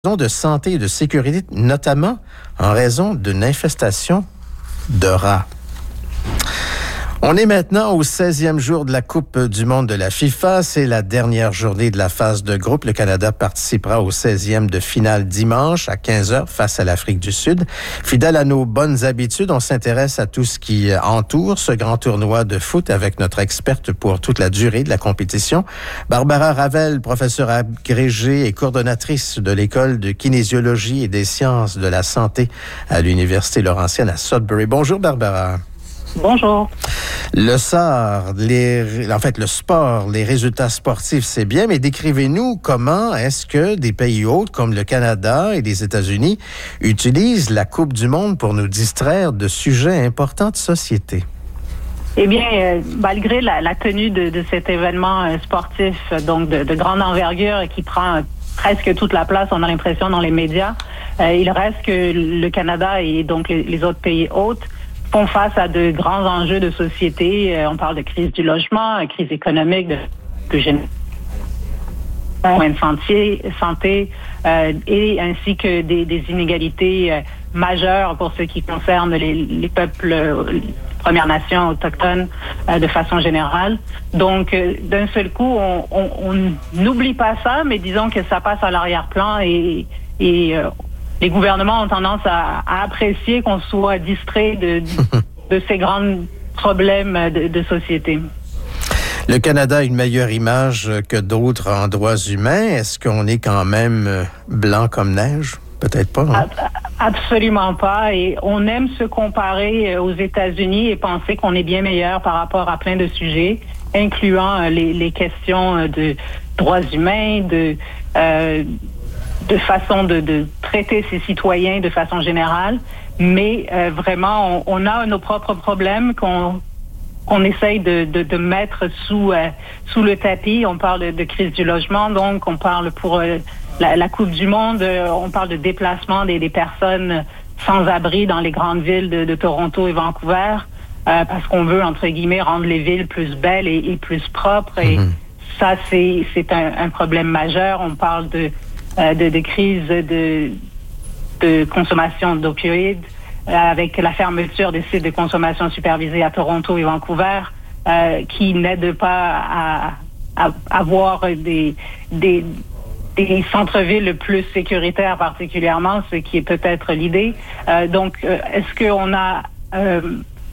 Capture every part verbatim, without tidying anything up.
de santé et de sécurité, notamment en raison d'une infestation de rats. On est maintenant au seizième jour de la Coupe du monde de la FIFA. C'est la dernière journée de la phase de groupe. Le Canada participera au seizième de finale dimanche à quinze heures face à l'Afrique du Sud. Fidèle à nos bonnes habitudes, on s'intéresse à tout ce qui entoure ce grand tournoi de foot avec notre experte pour toute la durée de la compétition. Barbara Ravel, professeure agrégée et coordonnatrice de l'École de kinésiologie et des sciences de la santé à l'Université Laurentienne à Sudbury. Bonjour Barbara. Bonjour. Le S A R, les, en fait, le sport, les résultats sportifs, c'est bien, mais décrivez-nous comment est-ce que des pays hôtes comme le Canada et les États-Unis utilisent la Coupe du monde pour nous distraire de sujets importants de société? Eh bien, euh, malgré la, la tenue de, de cet événement euh, sportif, donc de, de grande envergure qui prend euh, presque toute la place, on a l'impression, dans les médias, euh, il reste que le Canada et donc les, les autres pays hôtes font face à de grands enjeux de société. Euh, on parle de crise du logement, euh, crise économique, de plus généralement, de santé, santé euh, et ainsi que des, des inégalités euh, majeures pour ce qui concerne les, les peuples, euh, les Premières Nations autochtones euh, de façon générale. Donc, euh, d'un seul coup, on, on, on n'oublie pas ça, mais disons que ça passe à l'arrière-plan et, et euh, les gouvernements ont tendance à, à apprécier qu'on soit distrait de, de, de ces grands problèmes de, de société. Le Canada a une meilleure image que d'autres en droits humains. Est-ce qu'on est quand même blanc comme neige? Peut-être pas. Hein? Absolument pas. Et on aime se comparer aux États-Unis et penser qu'on est bien meilleur par rapport à plein de sujets, incluant les, les questions de droits humains, de... Euh, de façon de, de traiter ses citoyens de façon générale, mais euh, vraiment, on, on a nos propres problèmes qu'on qu'on essaye de, de, de mettre sous euh, sous le tapis. On parle de, de crise du logement, donc on parle pour euh, la, la Coupe du monde, euh, on parle de déplacement des, des personnes sans abri dans les grandes villes de, de Toronto et Vancouver, euh, parce qu'on veut, entre guillemets, rendre les villes plus belles et, et plus propres. Et mm-hmm. ça, c'est, c'est un, un problème majeur. On parle de Euh, de, de crise de, de consommation d'opioïdes, euh, avec la fermeture des sites de consommation supervisée à Toronto et Vancouver, euh, qui n'aide pas à, à, à avoir des, des, des centres-villes plus sécuritaires particulièrement, ce qui est peut-être l'idée. Euh, donc, euh, est-ce qu'on a euh,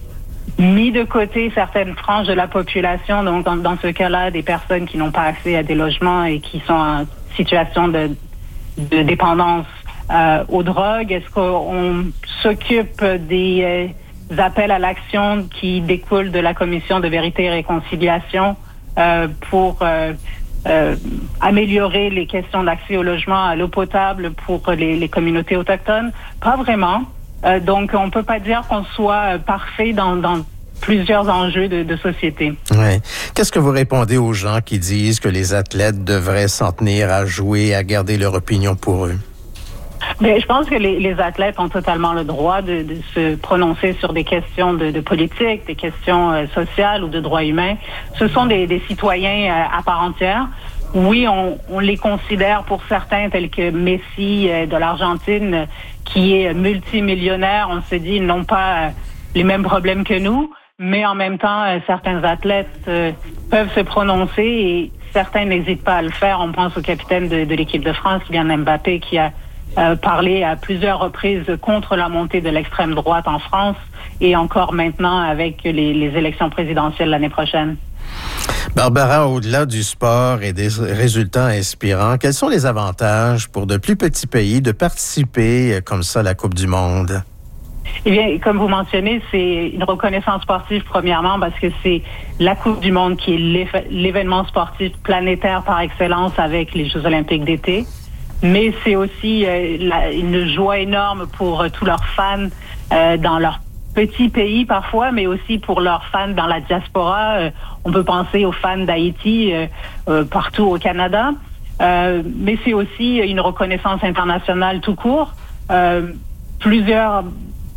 mis de côté certaines franges de la population, donc dans, dans ce cas-là, des personnes qui n'ont pas accès à des logements et qui sont en situation de de dépendance euh, aux drogues? Est-ce qu'on s'occupe des euh, appels à l'action qui découlent de la Commission de vérité et réconciliation euh, pour euh, euh, améliorer les questions d'accès au logement, à l'eau potable pour les, les communautés autochtones? Pas vraiment. Euh, donc, on peut pas dire qu'on soit parfait dans, dans plusieurs enjeux de, de société. Ouais. Qu'est-ce que vous répondez aux gens qui disent que les athlètes devraient s'en tenir à jouer, à garder leur opinion pour eux? Bien, je pense que les, les athlètes ont totalement le droit de, de se prononcer sur des questions de, de politique, des questions euh, sociales ou de droits humains. Ce sont des, des citoyens euh, à part entière. Oui, on, on les considère pour certains tels que Messi euh, de l'Argentine, euh, qui est multimillionnaire. On se dit, ils n'ont pas euh, les mêmes problèmes que nous. Mais en même temps, euh, certains athlètes euh, peuvent se prononcer et certains n'hésitent pas à le faire. On pense au capitaine de, de l'équipe de France, Kylian Mbappé, qui a euh, parlé à plusieurs reprises contre la montée de l'extrême droite en France et encore maintenant avec les, les élections présidentielles l'année prochaine. Barbara, au-delà du sport et des résultats inspirants, quels sont les avantages pour de plus petits pays de participer comme ça à la Coupe du monde? Eh bien, comme vous mentionnez, c'est une reconnaissance sportive premièrement parce que c'est la Coupe du monde qui est l'événement sportif planétaire par excellence avec les Jeux olympiques d'été. Mais c'est aussi euh, la, une joie énorme pour euh, tous leurs fans euh, dans leur petit pays parfois, mais aussi pour leurs fans dans la diaspora. Euh, on peut penser aux fans d'Haïti euh, euh, partout au Canada. Euh, mais c'est aussi une reconnaissance internationale tout court. Euh, plusieurs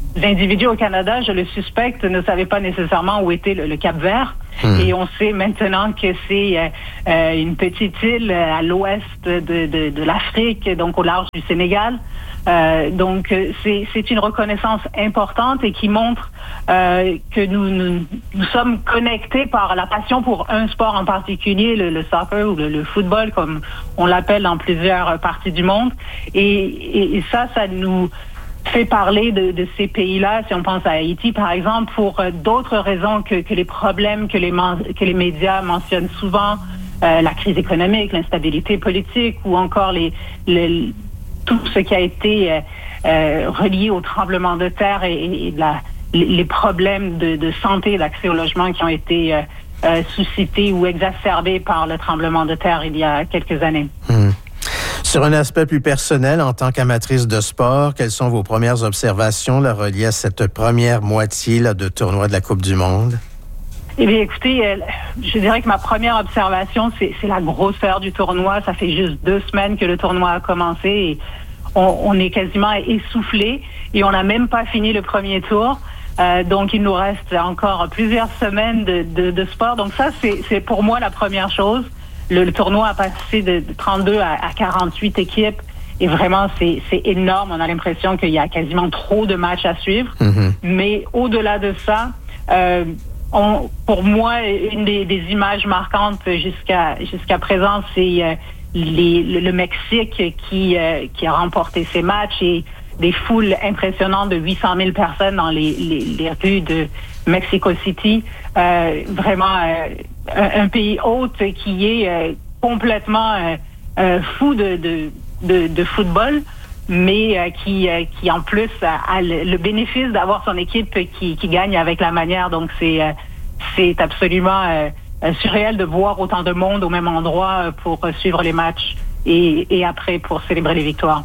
individus au Canada, je le suspecte, ne savaient pas nécessairement où était le, le Cap-Vert. Mmh. Et on sait maintenant que c'est euh, une petite île à l'ouest de, de, de l'Afrique, donc au large du Sénégal. Euh, donc, c'est, c'est une reconnaissance importante et qui montre euh, que nous, nous, nous sommes connectés par la passion pour un sport en particulier, le, le soccer ou le, le football, comme on l'appelle dans plusieurs parties du monde. Et, et, et ça, ça nous fait parler de, de ces pays-là, si on pense à Haïti, par exemple, pour euh, d'autres raisons que, que les problèmes que les, man- que les médias mentionnent souvent, euh, la crise économique, l'instabilité politique ou encore les, les, tout ce qui a été euh, euh, relié au tremblement de terre et, et la, les, les problèmes de, de santé, d'accès au logement qui ont été euh, euh, suscités ou exacerbés par le tremblement de terre il y a quelques années. Mmh. Sur un aspect plus personnel, en tant qu'amatrice de sport, quelles sont vos premières observations là, reliées à cette première moitié là, de tournoi de la Coupe du Monde? Eh bien, écoutez, euh, je dirais que ma première observation, c'est, c'est la grosseur du tournoi. Ça fait juste deux semaines que le tournoi a commencé et on, on est quasiment essoufflé et on n'a même pas fini le premier tour. Euh, donc, il nous reste encore plusieurs semaines de, de, de sport. Donc ça, c'est, c'est pour moi la première chose. Le, le tournoi a passé de, de trente-deux à, à quarante-huit équipes et vraiment, c'est, c'est énorme. On a l'impression qu'il y a quasiment trop de matchs à suivre. Mm-hmm. Mais au-delà de ça, euh, on, pour moi, une des, des images marquantes jusqu'à, jusqu'à présent, c'est euh, les, le, le Mexique qui, euh, qui a remporté ces matchs et des foules impressionnantes de huit cent mille personnes dans les, les, les rues de Mexico City. Euh, vraiment, euh, un, un pays hôte qui est euh, complètement euh, euh, fou de, de, de, de football, mais euh, qui, euh, qui en plus a, a le, le bénéfice d'avoir son équipe qui, qui gagne avec la manière. Donc, c'est, euh, c'est absolument euh, surréel de voir autant de monde au même endroit pour suivre les matchs et, et après pour célébrer les victoires.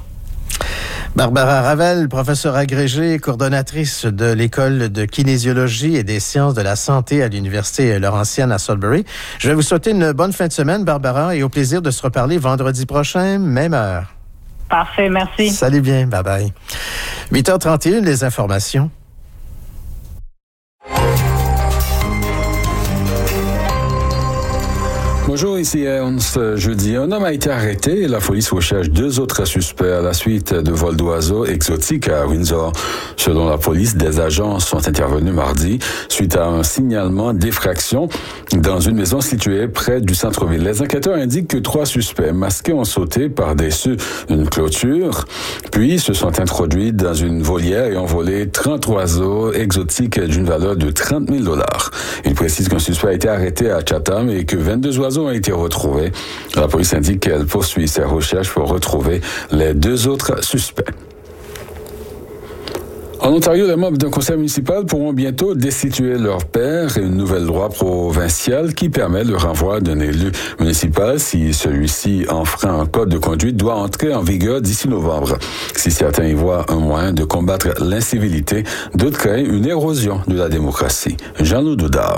Barbara Ravel, professeure agrégée et coordonnatrice de l'École de kinésiologie et des sciences de la santé à l'Université Laurentienne à Sudbury. Je vais vous souhaiter une bonne fin de semaine, Barbara, et au plaisir de se reparler vendredi prochain, même heure. Parfait, merci. Salut bien, bye-bye. huit heures trente et un, les informations. Bonjour, ici Ernst. Jeudi, un homme a été arrêté et la police recherche deux autres suspects à la suite de vols d'oiseaux exotiques à Windsor. Selon la police, des agents sont intervenus mardi suite à un signalement d'effraction dans une maison située près du centre-ville. Les enquêteurs indiquent que trois suspects masqués ont sauté par-dessus une clôture, puis se sont introduits dans une volière et ont volé trente oiseaux exotiques d'une valeur de trente mille dollars. Il précise qu'un suspect a été arrêté à Chatham et que vingt-deux oiseaux ont été retrouvés. La police indique qu'elle poursuit ses recherches pour retrouver les deux autres suspects. En Ontario, les membres d'un conseil municipal pourront bientôt destituer leur père et une nouvelle loi provinciale qui permet le renvoi d'un élu municipal si celui-ci enfreint un code de conduite doit entrer en vigueur d'ici novembre. Si certains y voient un moyen de combattre l'incivilité, d'autres craignent une érosion de la démocratie. Jean-Loup Doudard.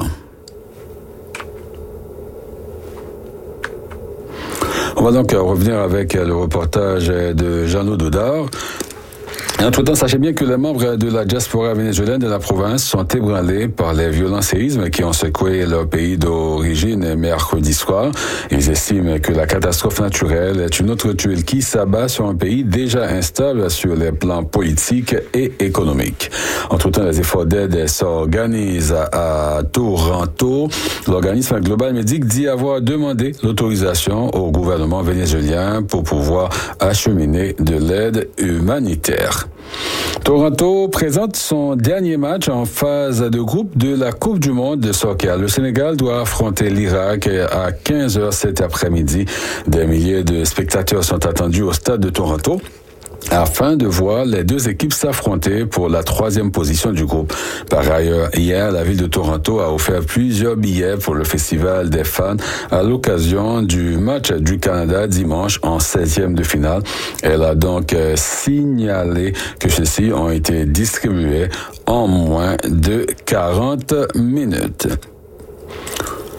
On va donc revenir avec le reportage de Jean-Loup Doudard. Entre-temps, sachez bien que les membres de la diaspora vénézuélienne de la province sont ébranlés par les violents séismes qui ont secoué leur pays d'origine mercredi soir. Ils estiment que la catastrophe naturelle est une autre tuile qui s'abat sur un pays déjà instable sur les plans politiques et économiques. Entre-temps, les efforts d'aide s'organisent à, à Toronto. L'organisme Global Medic dit avoir demandé l'autorisation au gouvernement vénézuélien pour pouvoir acheminer de l'aide humanitaire. Toronto présente son dernier match en phase de groupe de la Coupe du monde de soccer. Le Sénégal doit affronter l'Irak à quinze heures cet après-midi. Des milliers de spectateurs sont attendus au stade de Toronto afin de voir les deux équipes s'affronter pour la troisième position du groupe. Par ailleurs, hier, la ville de Toronto a offert plusieurs billets pour le Festival des fans à l'occasion du match du Canada dimanche en seizième de finale. Elle a donc signalé que ceux-ci ont été distribués en moins de quarante minutes.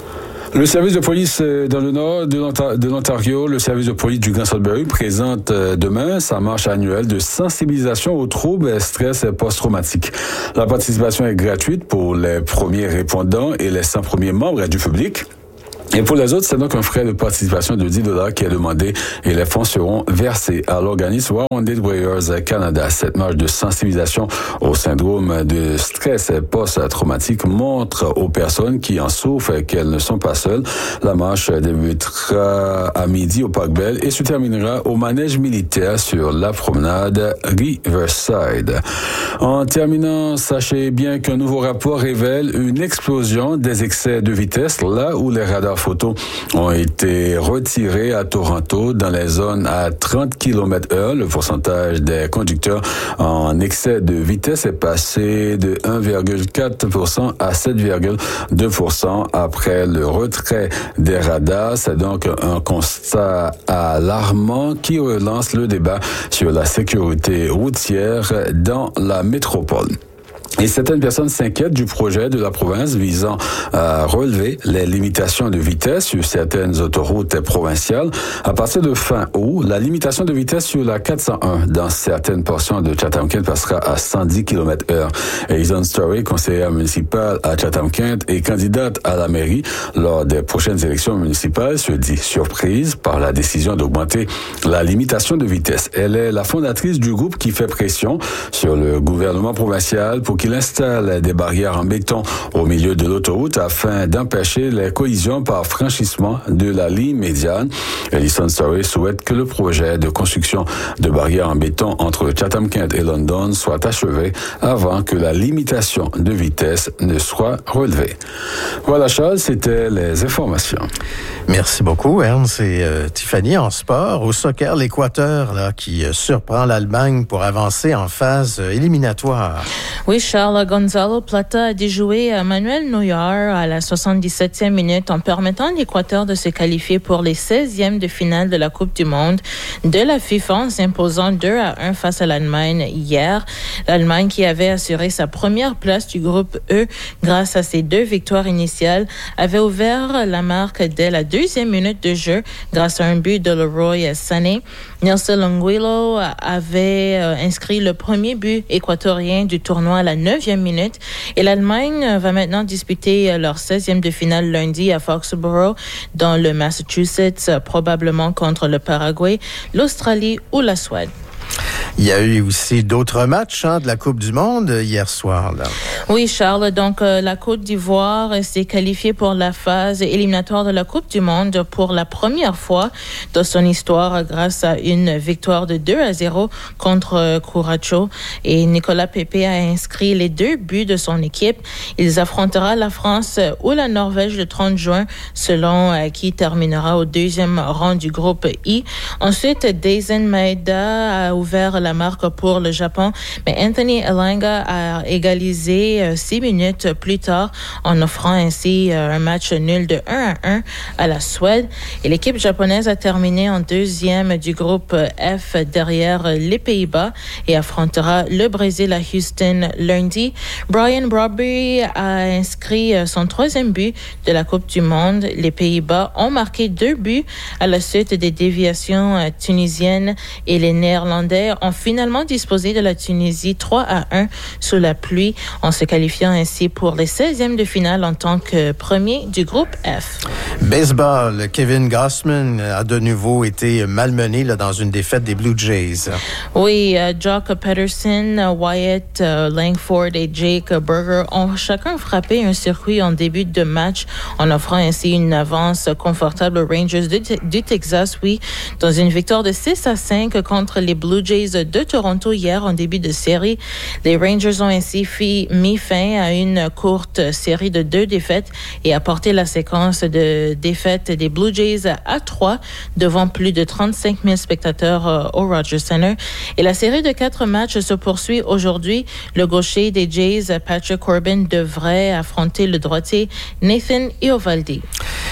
Le service de police dans le nord de l'Ontario, le service de police du Grand Sudbury présente demain sa marche annuelle de sensibilisation aux troubles et stress post-traumatiques. La participation est gratuite pour les premiers répondants et les cent premiers membres du public. Et pour les autres, c'est donc un frais de participation de dix dollars qui est demandé et les fonds seront versés à l'organisme Wounded Warriors Canada. Cette marche de sensibilisation au syndrome de stress post-traumatique montre aux personnes qui en souffrent qu'elles ne sont pas seules. La marche débutera à midi au Parc Bell et se terminera au manège militaire sur la promenade Riverside. En terminant, sachez bien qu'un nouveau rapport révèle une explosion des excès de vitesse là où les radars photos ont été retirés à Toronto dans les zones à trente kilomètres heure. Le pourcentage des conducteurs en excès de vitesse est passé de un virgule quatre pour cent à sept virgule deux pour cent après le retrait des radars. C'est donc un constat alarmant qui relance le débat sur la sécurité routière dans la métropole. Et certaines personnes s'inquiètent du projet de la province visant à relever les limitations de vitesse sur certaines autoroutes provinciales. À partir de fin août, la limitation de vitesse sur la quatre cent un dans certaines portions de Chatham-Kent passera à cent dix kilomètres heure. Hazen Story, conseillère municipale à Chatham-Kent et candidate à la mairie lors des prochaines élections municipales, se dit surprise par la décision d'augmenter la limitation de vitesse. Elle est la fondatrice du groupe qui fait pression sur le gouvernement provincial pour qu'il installe des barrières en béton au milieu de l'autoroute afin d'empêcher les collisions par franchissement de la ligne médiane. Ellison Story souhaite que le projet de construction de barrières en béton entre Chatham-Kent et London soit achevé avant que la limitation de vitesse ne soit relevée. Voilà, Charles, c'était les informations. Merci beaucoup, Ernst et euh, Tiffany. En sport, au soccer, l'Équateur là, qui euh, surprend l'Allemagne pour avancer en phase euh, éliminatoire. Oui, Charles, Gonzalo Plata a déjoué Manuel Neuer à la soixante-dix-septième minute en permettant à l'Équateur de se qualifier pour les seizièmes de finale de la Coupe du monde de la FIFA en s'imposant deux à un face à l'Allemagne hier. L'Allemagne qui avait assuré sa première place du groupe E grâce à ses deux victoires initiales avait ouvert la marque dès la deuxième minute de jeu grâce à un but de Leroy Sané. Nelson Longuilo avait inscrit le premier but équatorien du tournoi à la neuvième minute et l'Allemagne va maintenant disputer leur seizième de finale lundi à Foxborough dans le Massachusetts, probablement contre le Paraguay, l'Australie ou la Suède. Il y a eu aussi d'autres matchs hein, de la Coupe du monde hier soir. Là. Oui, Charles. Donc, euh, la Côte d'Ivoire s'est qualifiée pour la phase éliminatoire de la Coupe du monde pour la première fois dans son histoire grâce à une victoire de deux à zéro contre euh, Curaçao. Et Nicolas Pepe a inscrit les deux buts de son équipe. Ils affrontera la France ou la Norvège le trente juin, selon euh, qui terminera au deuxième rang du groupe I. Ensuite, Daisen Maeda a ouvert la marque pour le Japon, mais Anthony Elanga a égalisé euh, six minutes plus tard en offrant ainsi euh, un match nul de un à un à la Suède. Et l'équipe japonaise a terminé en deuxième du groupe F derrière les Pays-Bas et affrontera le Brésil à Houston lundi. Brian Brobby a inscrit euh, son troisième but de la Coupe du monde. Les Pays-Bas ont marqué deux buts à la suite des déviations euh, tunisiennes et les Néerlandais ont finalement disposé de la Tunisie trois à un sous la pluie en se qualifiant ainsi pour les seizièmes de finale en tant que premier du groupe F. Baseball, Kevin Gausman a de nouveau été malmené là, dans une défaite des Blue Jays. Oui, uh, Jock Peterson, Wyatt uh, Langford et Jake Berger ont chacun frappé un circuit en début de match en offrant ainsi une avance confortable aux Rangers du, du Texas, oui, dans une victoire de six à cinq contre les Blue Jays de Toronto hier en début de série. Les Rangers ont ainsi fi, mis fin à une courte série de deux défaites et apporté la séquence de défaites des Blue Jays à trois devant plus de trente-cinq mille spectateurs au Rogers Center. Et la série de quatre matchs se poursuit aujourd'hui. Le gaucher des Jays, Patrick Corbin, devrait affronter le droitier Nathan Eovaldi.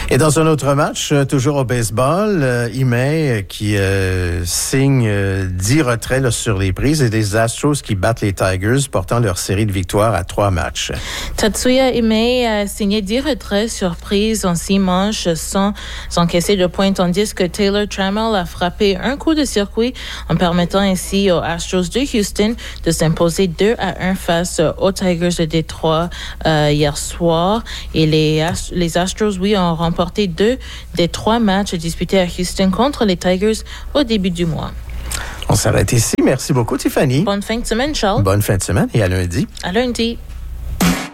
Et dans un autre match, toujours au baseball, euh, Imei qui euh, signe euh, dix retraits là, sur les prises et des Astros qui battent les Tigers, portant leur série de victoires à trois matchs. Tatsuya Imei a signé dix retraits sur prise en six manches sans encaisser de points, tandis que Taylor Trammell a frappé un coup de circuit en permettant ainsi aux Astros de Houston de s'imposer deux à un face aux Tigers de Détroit euh, hier soir. Et les, Ast- les Astros, oui, ont remporté deux des trois matchs disputés à Houston contre les Tigers au début du mois. On s'arrête ici. Merci beaucoup, Tiffany. Bonne fin de semaine, Charles. Bonne fin de semaine et à lundi. À lundi.